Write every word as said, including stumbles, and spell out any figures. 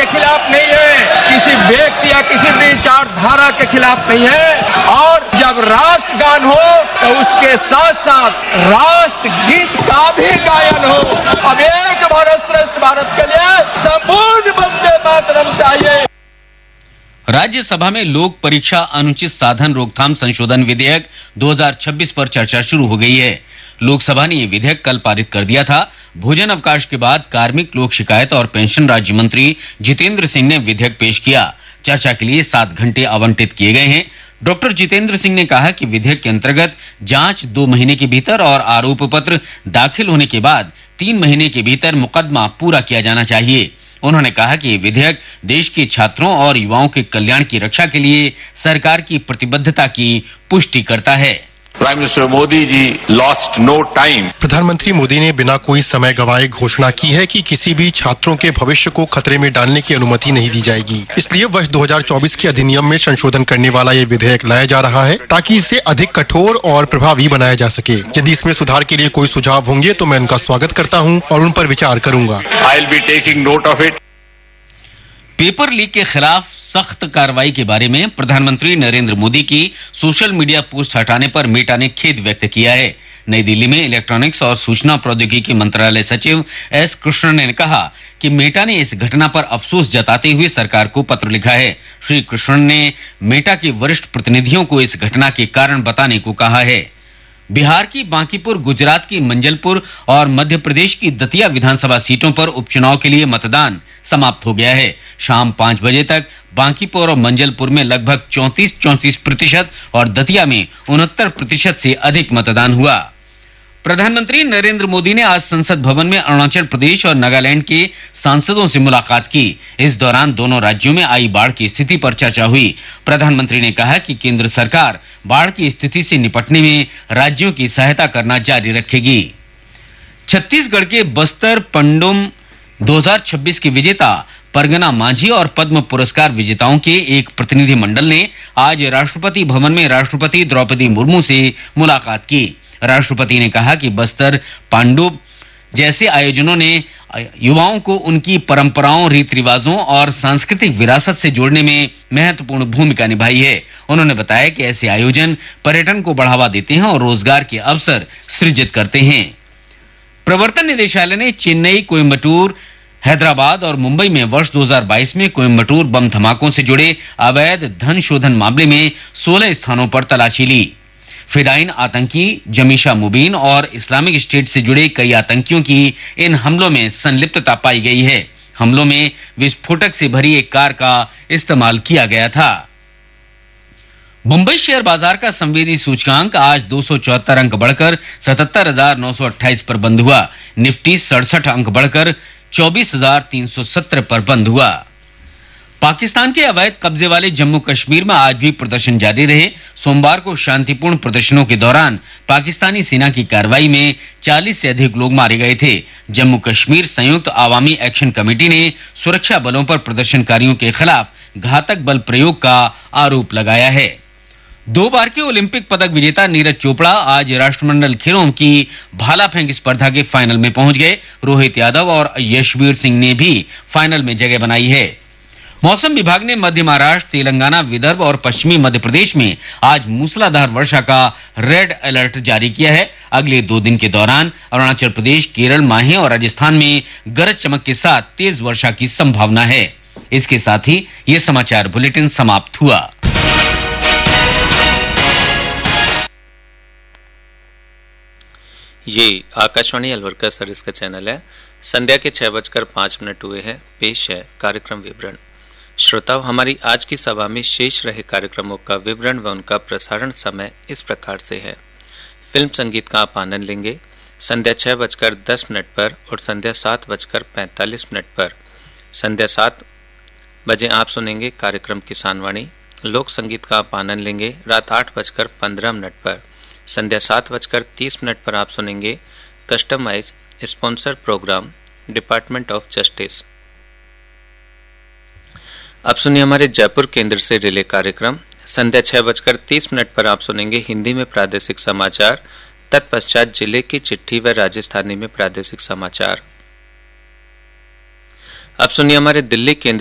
के खिलाफ नहीं है, किसी व्यक्ति या किसी विचारधारा के खिलाफ नहीं है। और जब राष्ट्रगान हो तो उसके साथ साथ राष्ट्रगीत का भी गायन हो। अब एक भारत श्रेष्ठ भारत के लिए संपूर्ण वंदे मातरम चाहिए। राज्यसभा में लोक परीक्षा अनुचित साधन रोकथाम संशोधन विधेयक दो हज़ार छब्बीस पर चर्चा शुरू हो गई है। लोकसभा ने यह विधेयक कल पारित कर दिया था। भोजन अवकाश के बाद कार्मिक लोक शिकायत और पेंशन राज्य मंत्री जितेंद्र सिंह ने विधेयक पेश किया। चर्चा के लिए सात घंटे आवंटित किए गए हैं। डॉक्टर जितेंद्र सिंह ने कहा कि विधेयक के अंतर्गत जांच दो महीने के भीतर और आरोप पत्र दाखिल होने के बाद तीन महीने के भीतर मुकदमा पूरा किया जाना चाहिए। उन्होंने कहा कि ये विधेयक देश के छात्रों और युवाओं के कल्याण की रक्षा के लिए सरकार की प्रतिबद्धता की पुष्टि करता है। Prime minister Modi ji lost no time. प्रधानमंत्री मोदी ने बिना कोई समय गवाए घोषणा की है कि किसी भी छात्रों के भविष्य को खतरे में डालने की अनुमति नहीं दी जाएगी। इसलिए वर्ष दो हज़ार चौबीस के अधिनियम में संशोधन करने वाला ये विधेयक लाया जा रहा है ताकि इसे अधिक कठोर और प्रभावी बनाया जा सके। यदि इसमें सुधार के लिए कोई सुझाव होंगे तो मैं उनका स्वागत करता हूँ और उन पर विचार करूंगा। I will be taking note of it. Paper leak के खिलाफ सख्त कार्रवाई के बारे में प्रधानमंत्री नरेंद्र मोदी की सोशल मीडिया पोस्ट हटाने पर मेटा ने खेद व्यक्त किया है। नई दिल्ली में इलेक्ट्रॉनिक्स और सूचना प्रौद्योगिकी मंत्रालय सचिव एस कृष्णन ने कहा कि मेटा ने इस घटना पर अफसोस जताते हुए सरकार को पत्र लिखा है। श्री कृष्णन ने मेटा के वरिष्ठ प्रतिनिधियों को इस घटना के कारण बताने को कहा है। बिहार की बांकीपुर, गुजरात की मंजलपुर और मध्य प्रदेश की दतिया विधानसभा सीटों पर उपचुनाव के लिए मतदान समाप्त हो गया है। शाम पांच बजे तक बांकीपुर और मंजलपुर में लगभग चौंतीस चौंतीस प्रतिशत और दतिया में उनहत्तर प्रतिशत से अधिक मतदान हुआ। प्रधानमंत्री नरेंद्र मोदी ने आज संसद भवन में अरुणाचल प्रदेश और नागालैंड के सांसदों से मुलाकात की। इस दौरान दोनों राज्यों में आई बाढ़ की स्थिति पर चर्चा हुई। प्रधानमंत्री ने कहा कि केंद्र सरकार बाढ़ की स्थिति से निपटने में राज्यों की सहायता करना जारी रखेगी। छत्तीसगढ़ के बस्तर पंडुम दो हज़ार छब्बीस के विजेता परगना मांझी और पद्म पुरस्कार विजेताओं के एक प्रतिनिधि मंडल ने आज राष्ट्रपति भवन में राष्ट्रपति द्रौपदी मुर्मू से मुलाकात की। राष्ट्रपति ने कहा कि बस्तर पांडुप जैसे आयोजनों ने युवाओं को उनकी परंपराओं, रीति रिवाजों और सांस्कृतिक विरासत से जोड़ने में महत्वपूर्ण भूमिका निभाई है। उन्होंने बताया कि ऐसे आयोजन पर्यटन को बढ़ावा देते हैं और रोजगार के अवसर सृजित करते हैं। प्रवर्तन निदेशालय ने चेन्नई, कोयम्बटूर, हैदराबाद और मुंबई में वर्ष दो हज़ार बाईस में कोयम्बटूर बम धमाकों से जुड़े अवैध धन शोधन मामले में सोलह स्थानों पर तलाशी ली। फिदाइन आतंकी जमीशा मुबीन और इस्लामिक स्टेट से जुड़े कई आतंकियों की इन हमलों में संलिप्तता पाई गई है। हमलों में विस्फोटक से भरी एक कार का इस्तेमाल किया गया था। मुंबई शेयर बाजार का संवेदी सूचकांक आज दो सौ चौहत्तर अंक बढ़कर सतहत्तर हजार नौ सौ अट्ठाईस पर बंद हुआ। निफ्टी सड़सठ अंक बढ़कर चौबीस हजार तीन सौ सत्रह पर बंद हुआ। पाकिस्तान के अवैध कब्जे वाले जम्मू कश्मीर में आज भी प्रदर्शन जारी रहे। सोमवार को शांतिपूर्ण प्रदर्शनों के दौरान पाकिस्तानी सेना की कार्रवाई में चालीस से अधिक लोग मारे गए थे। जम्मू कश्मीर संयुक्त आवामी एक्शन कमेटी ने सुरक्षा बलों पर प्रदर्शनकारियों के खिलाफ घातक बल प्रयोग का आरोप लगाया है। दो बार के ओलंपिक पदक विजेता नीरज चोपड़ा आज राष्ट्रमंडल खेलों की भाला फेंक स्पर्धा के फाइनल में पहुंच गए। रोहित यादव और यशवीर सिंह ने भी फाइनल में जगह बनाई है। मौसम विभाग ने मध्य महाराष्ट्र, तेलंगाना, विदर्भ और पश्चिमी मध्य प्रदेश में आज मूसलाधार वर्षा का रेड अलर्ट जारी किया है। अगले दो दिन के दौरान अरुणाचल प्रदेश, केरल, माहे और राजस्थान में गरज चमक के साथ तेज वर्षा की संभावना है। इसके साथ ही ये समाचार बुलेटिन समाप्त हुआ। ये आकाशवाणी अलवर का सर्विस का चैनल है। संध्या के छह बजकर पांच मिनट हुए हैं। पेश है कार्यक्रम विवरण। श्रोताओं, हमारी आज की सभा में शेष रहे कार्यक्रमों का विवरण व उनका प्रसारण समय इस प्रकार से है। फिल्म संगीत का आप आनंद लेंगे संध्या छह बजकर दस मिनट पर और संध्या सात बजकर पैंतालीस मिनट पर। संध्या सात बजे आप सुनेंगे कार्यक्रम किसानवाणी। लोक संगीत का आप आनंद लेंगे रात आठ बजकर पंद्रह मिनट पर। संध्या सात बजकर तीस मिनट पर आप सुनेंगे customise sponsor programme department of justice. अब सुनिए हमारे जयपुर केंद्र से रिले कार्यक्रम। संध्या छह बजकर तीस मिनट पर आप सुनेंगे हिंदी में प्रादेशिक समाचार। तत्पश्चात जिले की चिट्ठी व राजस्थानी में प्रादेशिक समाचार। अब सुनिए हमारे दिल्ली केंद्र